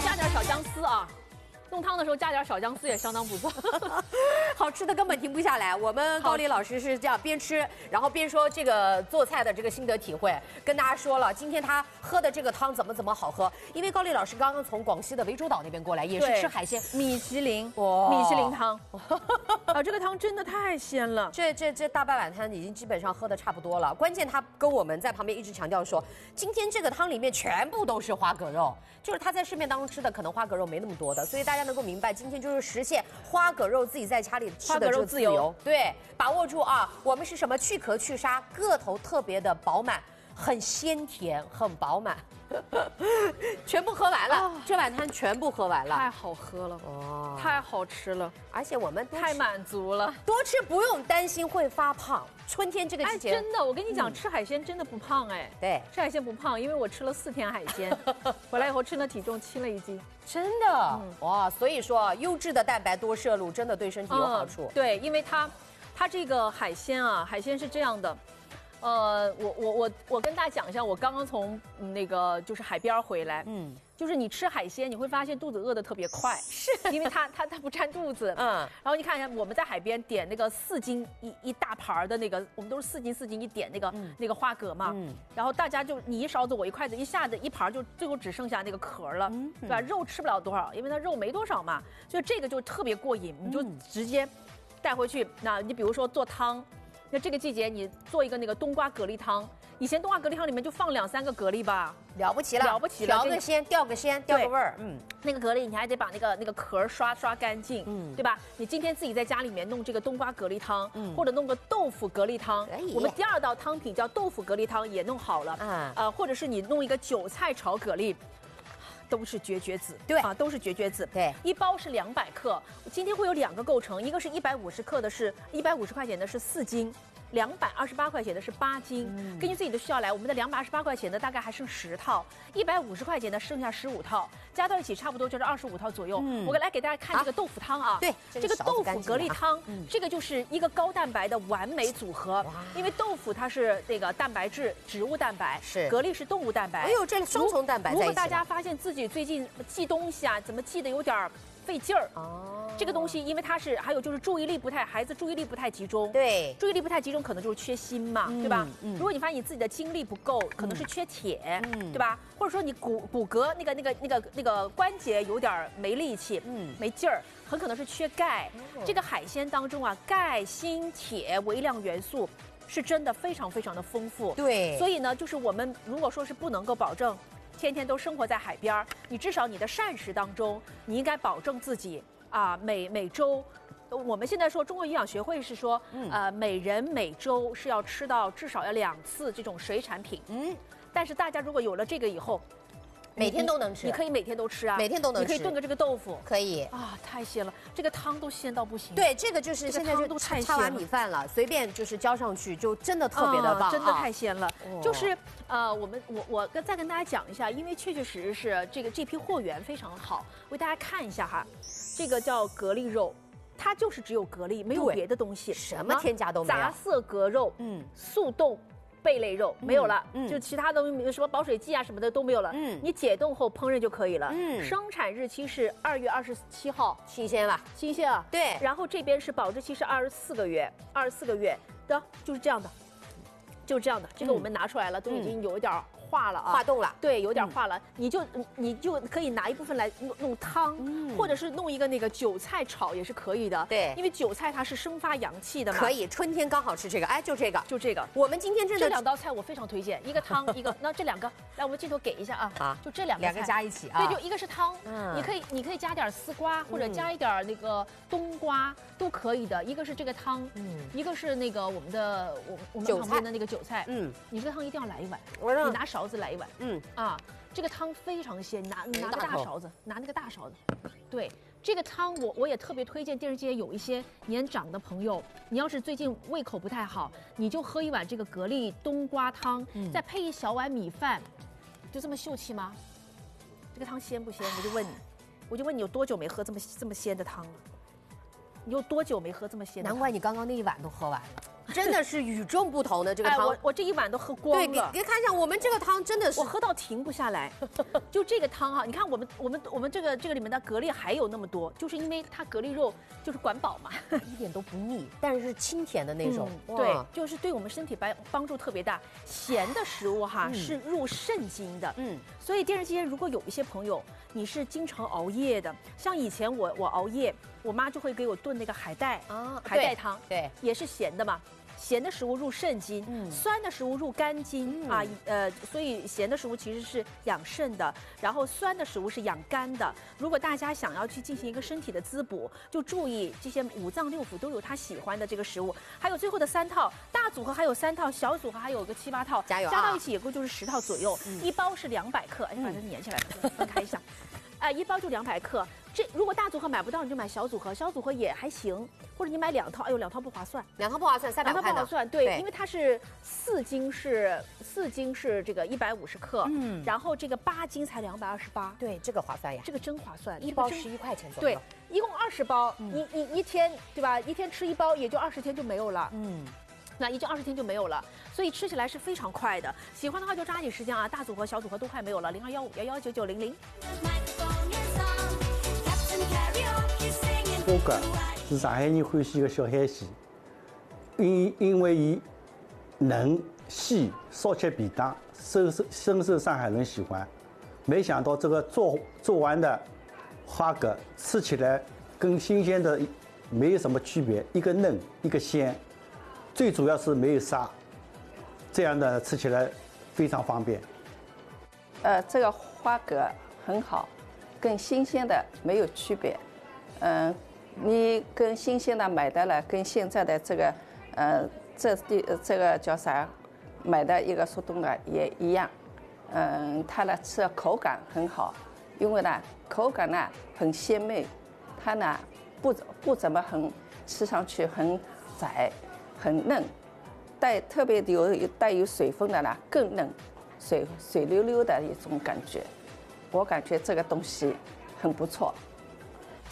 加点小姜丝啊。 弄汤的时候加点小姜丝也相当不错， 好吃的根本停不下来。我们高丽老师是这样边吃，然后边说这个做菜的这个心得体会，跟大家说了今天他喝的这个汤怎么好喝。因为高丽老师刚刚从广西的涠洲岛那边过来，也是吃海鲜， 米其林， 哇米其林汤，啊，这个汤真的太鲜了。 这大半碗汤已经基本上喝的差不多了。关键他跟我们在旁边一直强调说，今天这个汤里面全部都是花蛤肉，就是他在市面当中吃的可能花蛤肉没那么多的，所以大家能够明白，今天就是实现花蛤肉自己在家里吃的这个自由。对，把握住啊！我们是什么？去壳去沙，个头特别的饱满，很鲜甜，很饱满，全部喝完了，这碗汤全部喝完了， 太好喝了，哦，太好吃了， 而且我们太满足了， 多吃不用担心会发胖。春天这个季节， 真的，我跟你讲，吃海鲜真的不胖哎。 对， 吃海鲜不胖，因为我吃了4天海鲜，回来以后称了体重轻了1斤， 真的，哇！所以说，优质的蛋白多摄入，真的对身体有好处。 对，因为它这个海鲜啊，海鲜是这样的。我跟大家讲一下，我刚刚从那个就是海边回来，就是你吃海鲜，你会发现肚子饿得特别快，是因为它不占肚子，然后你看一下我们在海边点那个4斤一大盘的那个，我们都是4斤一点那个花蛤嘛，然后大家就你一勺子我一筷子，一下子一盘就最后只剩下那个壳了，对吧？肉吃不了多少，因为它肉没多少嘛，所以这个就特别过瘾，你就直接带回去。那你比如说做汤。那这个季节你做一个那个冬瓜蛤蜊汤，以前冬瓜蛤蜊汤里面就放2、3个蛤蜊吧， 了不起了， 了不起了， 调个鲜，调个鲜，调个味儿， 那个蛤蜊你还得把那个壳刷干净，对吧？你今天自己在家里面弄这个冬瓜蛤蜊汤，或者弄个豆腐蛤蜊汤，我们第2道汤品叫豆腐蛤蜊汤也弄好了，或者是你弄一个韭菜炒蛤蜊。都是绝子，对啊，都是绝子。对，一包是200克，今天会有2个构成，一个是150克的，是150块钱的是4斤，228块钱的是8斤。根据自己的需要来，我们的228块钱的大概还剩10套，150块钱的剩下15套，加到一起差不多就是25套左右。我来给大家看这个豆腐汤啊，对，这个豆腐蛤蜊汤，这个就是一个高蛋白的完美组合，因为豆腐它是那个蛋白质，植物蛋白，是蛤蜊是动物蛋白。哎呦，这双重蛋白在一起。如果大家发现自己最近记东西啊，怎么记得有点费劲儿哦？这个东西，因为它是还有就是孩子注意力不太集中，对，注意力不太集中可能就是缺锌嘛，对吧？如果你发现你自己的精力不够，可能是缺铁，对吧？或者说你骨骼那个关节有点没力气，没劲儿，很可能是缺钙。这个海鲜当中啊，钙、锌、铁微量元素是真的非常非常的丰富，对。所以呢，就是我们如果说是不能够保证。天天都生活在海边，你至少你的膳食当中，你应该保证自己啊，每周，我们现在说中国营养学会是说，每人每周是要吃到至少要2次这种水产品，但是大家如果有了这个以后。每天都能吃，你可以每天都吃啊，每天都能吃。你可以炖个这个豆腐，可以啊，太鲜了，这个汤都鲜到不行。对，这个就是现在就擦完米饭了，随便就是浇上去，就真的特别的棒，真的太鲜了。就是我再跟大家讲一下，因为确实是这批货源非常好，为大家看一下哈，这个叫蛤蜊肉。它就是只有蛤蜊，没有别的东西，什么添加都没有。杂色蛤肉，速冻。贝类肉没有了，就其他的什么保水剂啊什么的都没有了。你解冻后烹饪就可以了。生产日期是2月27号，新鲜吧？新鲜啊。对。然后这边是保质期是24个月，24个月的，就是这样的，就是这样的。这个我们拿出来了，都已经有一点化了啊，化冻了。对，有点化了。你就可以拿一部分来弄汤，或者是弄一个那个韭菜炒也是可以的。对，因为韭菜它是生发阳气的嘛。可以，春天刚好吃这个。哎，就这个，就这个。我们今天真的这2道菜我非常推荐，一个汤，一个那这2个，来我们镜头给一下啊。好，就这2个加一起啊。对，就一个是汤，你可以加点丝瓜或者加一点那个冬瓜都可以的。一个是这个汤，一个是那个我们旁边的那个韭菜，你这个汤一定要来一碗，你拿勺子来一碗，这个汤非常鲜，拿个大勺子，拿那个大勺子，对，这个汤我也特别推荐电视机有一些年长的朋友，你要是最近胃口不太好，你就喝一碗这个蛤蜊冬瓜汤，再配一小碗米饭，就这么秀气吗？这个汤鲜不鲜？我就问你有多久没喝这么鲜的汤了？你有多久没喝这么鲜的汤？难怪你刚刚那一碗都喝完了。 真的是与众不同的这个汤。 我这一碗都喝光了。 对，给看一下，我们这个汤真的是我喝到停不下来。就这个汤哈，你看我们这个里面的蛤蜊还有那么多，就是因为它蛤蜊肉就是管饱嘛， 一点都不腻，但是清甜的那种。 对，就是对我们身体帮助特别大。咸的食物哈是入肾经的。所以电视机前如果有一些朋友你是经常熬夜的，像以前我熬夜，我妈就会给我炖那个海带海带汤， 对， 也是咸的嘛。咸的食物入肾经，酸的食物入肝经啊，所以咸的食物其实是养肾的，然后酸的食物是养肝的。如果大家想要去进行一个身体的滋补，就注意这些五脏六腑都有他喜欢的这个食物。还有最后的3套，大组合还有3套，小组合还有个7、8套， 加油啊！ 加到一起也够就是10套左右，一包是200克，哎，把它粘起来了，分开一下。一包就200克。这如果大组合买不到，你就买小组合，小组合也还行，或者你买2套，哎呦，2套不划算 ，2套不划算，300块 2套不划算，对，因为它是4斤是这个150克，然后这个8斤才228， 对，这个划算呀， 这个真划算， 一包11块钱左右， 对，一共20包，你一天对吧？一天吃1包，也就20天就没有了，那也就20天就没有了，所以吃起来是非常快的。喜欢的话就抓紧时间啊，大组合、小组合都快没有了，0215119900。 花蛤是上海人欢喜的小海鲜，因为伊嫩细，烧起便当，深受上海人喜欢。没想到这个做完的花蛤吃起来跟新鲜的没有什么区别，一个嫩一个鲜，最主要是没有沙，这样的吃起来非常方便。 这个花蛤很好，跟新鲜的没有区别。你跟新鲜的买的了，跟现在的这个，这个叫啥，买的一个速冻的也一样。它呢吃口感很好，因为呢口感呢很鲜美，它呢不怎么吃上去很窄，很嫩，特别带有水分的呢更嫩，水溜溜的一种感觉。我感觉这个东西很不错。